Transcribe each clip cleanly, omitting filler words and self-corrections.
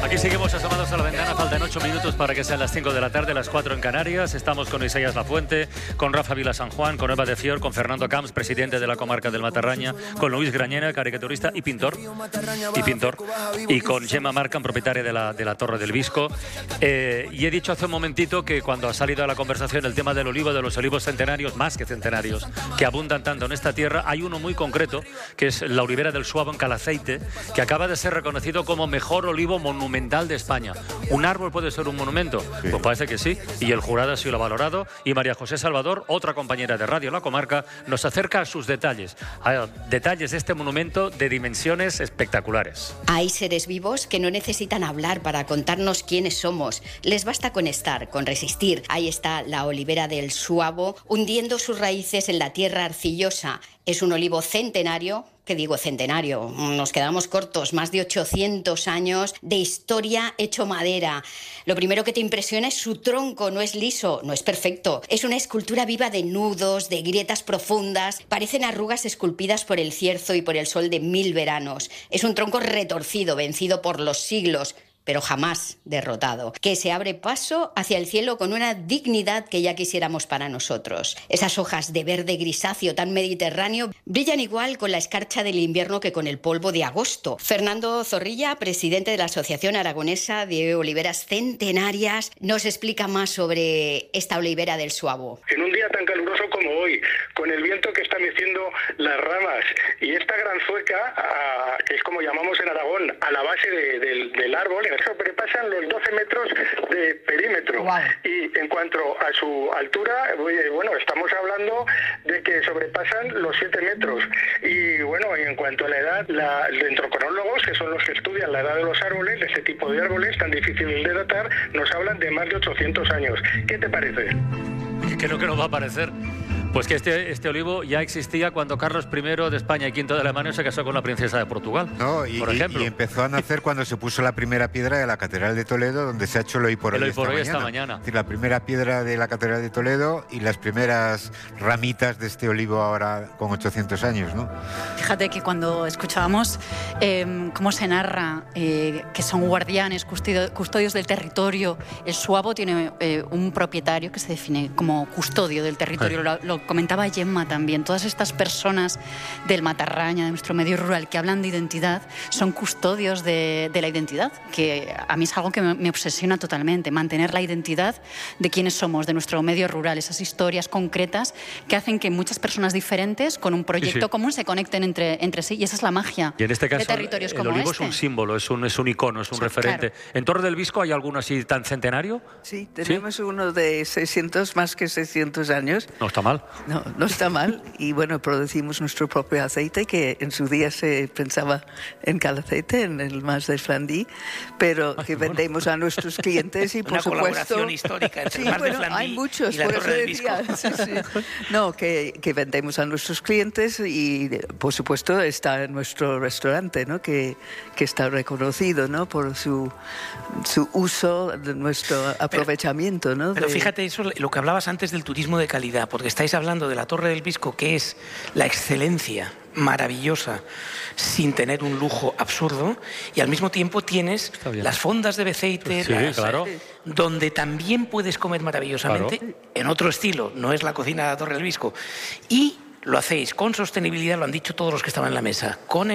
Aquí seguimos asomados a la ventana, faltan 8 minutos para que sean las 5 de la tarde, las 4 en Canarias. Estamos con Isaías Lafuente, con Rafa Vila San Juan, con Eva de Fior, con Fernando Camps, presidente de la comarca del Matarraña, con Luis Grañera, caricaturista y pintor, y con Gemma Marcan, propietaria de la Torre del Visco. Y he dicho hace un momentito que cuando ha salido a la conversación el tema del olivo, de los olivos centenarios, más que centenarios, que abundan tanto en esta tierra, hay uno muy concreto, que es la olivera del Suabo en Calaceite, que acaba de ser reconocido como mejor olivo monumental de España. ¿Un árbol puede ser un monumento? Sí. Pues parece que sí, y el jurado así lo ha valorado, y María José Salvador, otra compañera de Radio La Comarca, nos acerca a sus detalles, de este monumento de dimensiones espectaculares. Hay seres vivos que no necesitan hablar para contarnos quiénes somos, les basta con estar, con resistir. Ahí está la olivera del Suabo, hundiendo sus raíces en la tierra arcillosa. Es un olivo centenario. ¿Qué digo centenario? Nos quedamos cortos, más de 800 años de historia hecho madera. Lo primero que te impresiona es su tronco, no es liso, no es perfecto. Es una escultura viva de nudos, de grietas profundas, parecen arrugas esculpidas por el cierzo y por el sol de 1000 veranos. Es un tronco retorcido, vencido por los siglos, pero jamás derrotado, que se abre paso hacia el cielo con una dignidad que ya quisiéramos para nosotros. Esas hojas de verde grisáceo tan mediterráneo brillan igual con la escarcha del invierno que con el polvo de agosto. Fernando Zorrilla, presidente de la Asociación Aragonesa de Oliveras Centenarias, nos explica más sobre esta olivera del Suabo. En un día tan caluroso como hoy, con el viento que está meciendo las ramas y esta gran zueca, que es como llamamos en Aragón, a la base del árbol, sobrepasan los 12 metros de perímetro. Wow. Y en cuanto a su altura, bueno, estamos hablando de que sobrepasan los 7 metros. Y bueno, y en cuanto a la edad, los dendrocronólogos, que son los que estudian la edad de los árboles, de este tipo de árboles tan difíciles de datar, nos hablan de más de 800 años. ¿Qué te parece? Creo que nos va a parecer. Pues que este olivo ya existía cuando Carlos I de España y V de Alemania se casó con la princesa de Portugal, por ejemplo. Y empezó a nacer cuando se puso la primera piedra de la Catedral de Toledo, donde se ha hecho el hoy por hoy esta mañana. Es decir, la primera piedra de la Catedral de Toledo y las primeras ramitas de este olivo ahora con 800 años, ¿no? Fíjate que cuando escuchábamos cómo se narra que son guardianes, custodios del territorio, el Suabo tiene un propietario que se define como custodio del territorio, lo comentaba Gemma también. Todas estas personas del Matarraña, de nuestro medio rural, que hablan de identidad, son custodios de la identidad, que a mí es algo que me obsesiona totalmente, mantener la identidad de quiénes somos, de nuestro medio rural, esas historias concretas que hacen que muchas personas diferentes, con un proyecto común, se conecten entre sí, y esa es la magia. Y en este caso, de territorios como el olivo es un símbolo, es un icono, es un referente. Claro. ¿En Torre del Visco hay alguno así tan centenario? Sí, tenemos uno de 600, más que 600 años. No está mal. No está mal. Y bueno, producimos nuestro propio aceite, que en su día se pensaba en Calaceite, en el Mas de Flandí, pero que vendemos a nuestros clientes y, por supuesto... Una colaboración histórica entre el Mas de Flandí hay muchos, y la Torre del Visco. No, que vendemos a nuestros clientes y, por supuesto, está en nuestro restaurante, ¿no? Que está reconocido, ¿no? Por su uso, de nuestro aprovechamiento, ¿no? Pero fíjate, eso, lo que hablabas antes del turismo de calidad, porque estáis hablando de la Torre del Visco, que es la excelencia maravillosa sin tener un lujo absurdo, y al mismo tiempo tienes las fondas de Beceite, claro, donde también puedes comer maravillosamente, claro, en otro estilo, no es la cocina de la Torre del Visco, y lo hacéis con sostenibilidad, lo han dicho todos los que estaban en la mesa, con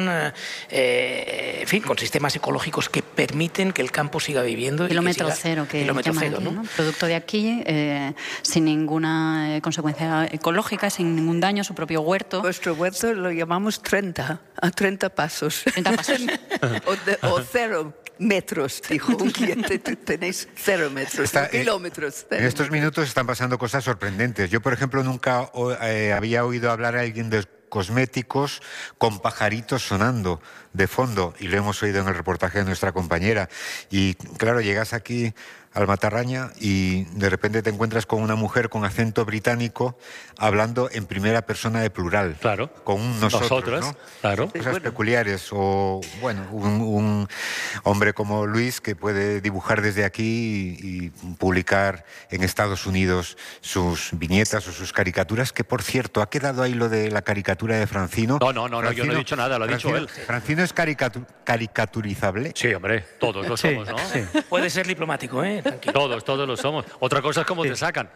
sistemas ecológicos que permiten que el campo siga viviendo. Kilómetro cero, ¿no? Producto de aquí, sin ninguna consecuencia ecológica, sin ningún daño a su propio huerto. Nuestro huerto lo llamamos 30 pasos. 30 pasos. o 0 metros, dijo un cliente. Tenéis 0 metros, kilómetros. En estos minutos están pasando cosas sorprendentes. Yo, por ejemplo, nunca había oído hablar a alguien de cosméticos con pajaritos sonando de fondo, y lo hemos oído en el reportaje de nuestra compañera. Y claro, llegas aquí al Matarraña y de repente te encuentras con una mujer con acento británico hablando en primera persona de plural. Claro. Con un nosotros, ¿no? Claro. Cosas peculiares. O, bueno, un hombre como Luis que puede dibujar desde aquí y publicar en Estados Unidos sus viñetas o sus caricaturas, que por cierto, ¿ha quedado ahí lo de la caricatura de Francino? No, yo no he dicho nada, lo ha dicho él. ¿Francino es caricaturizable? Sí, hombre, todos lo somos, ¿no? Sí. Puede ser diplomático, ¿eh? Tranquilo. Todos lo somos. Otra cosa es cómo te sacan.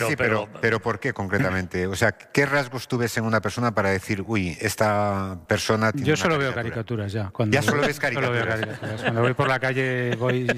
Pero ¿por qué concretamente? O sea, ¿qué rasgos tú ves en una persona para decir, uy, esta persona tiene Yo una solo veo caricatura? caricaturas ya. ¿Ya solo ves caricaturas? Solo veo caricaturas. Cuando voy por la calle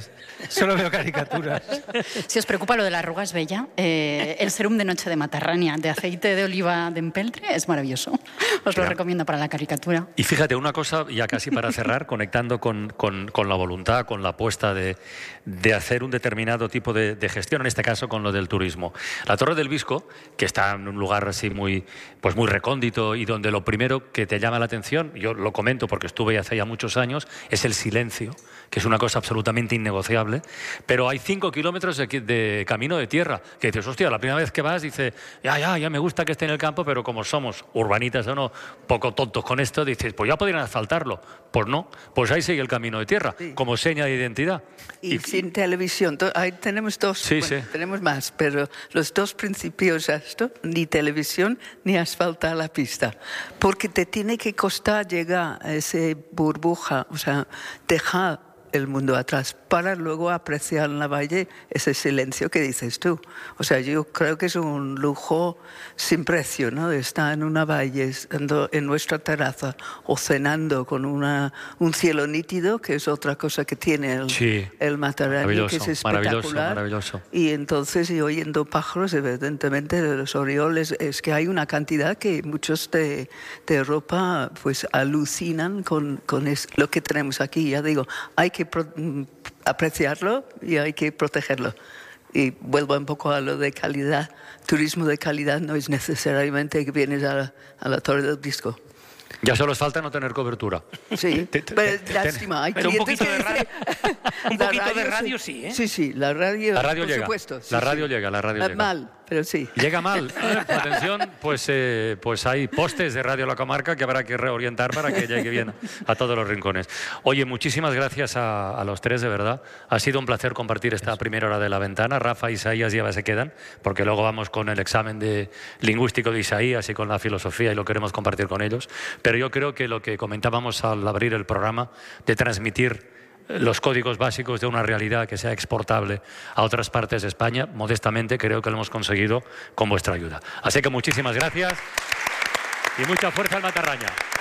solo veo caricaturas. Si os preocupa lo de la arruga es bella, el serum de noche de Matarraña, de aceite de oliva de empeltre, es maravilloso. Os lo recomiendo para la caricatura. Y fíjate, una cosa, ya casi para cerrar, conectando con la voluntad, con la apuesta de hacer un determinado tipo de gestión, en este caso con lo del turismo. La Torre del Bisco, que está en un lugar así muy recóndito y donde lo primero que te llama la atención, yo lo comento porque estuve hace ya muchos años, es el silencio, que es una cosa absolutamente innegociable, pero hay 5 kilómetros de camino de tierra, que dices, hostia, la primera vez que vas, dices, ya me gusta que esté en el campo, pero como somos urbanitas o no, poco tontos con esto, dices, pues ya podrían asfaltarlo. Pues no, pues ahí sigue el camino de tierra, como seña de identidad. Y sin televisión, ahí tenemos dos, tenemos más, pero los dos principios esto, ni televisión ni asfaltar la pista, porque te tiene que costar llegar a esa burbuja, o sea, dejar el mundo atrás para luego apreciar en la valle ese silencio que dices tú. O sea, yo creo que es un lujo sin precio, ¿no? Estar en una valle, estando en nuestra terraza o cenando con un cielo nítido, que es otra cosa que tiene el Matarraña, que es espectacular. Maravilloso. Y entonces, y oyendo pájaros, evidentemente, de los orioles, es que hay una cantidad que muchos de Europa pues alucinan con lo que tenemos aquí. Ya digo, hay que apreciarlo y hay que protegerlo. Y vuelvo un poco a lo de calidad. Turismo de calidad no es necesariamente que vienes a la Torre del Bisco. Ya solo falta no tener cobertura. Sí, pero lástima. Hay pero un poquito de radio, un poquito radio, de radio sí, ¿eh? Sí, la radio por llega. supuesto. La radio llega. Mal, pero sí. Llega mal. Atención, pues hay postes de Radio La Comarca que habrá que reorientar para que llegue bien a todos los rincones. Oye, muchísimas gracias a los tres, de verdad. Ha sido un placer compartir esta primera hora de La Ventana. Rafa y Isaías ya se quedan, porque luego vamos con el examen lingüístico de Isaías y con la filosofía y lo queremos compartir con ellos. Pero yo creo que lo que comentábamos al abrir el programa, de transmitir los códigos básicos de una realidad que sea exportable a otras partes de España, modestamente creo que lo hemos conseguido con vuestra ayuda. Así que muchísimas gracias y mucha fuerza al Matarraña.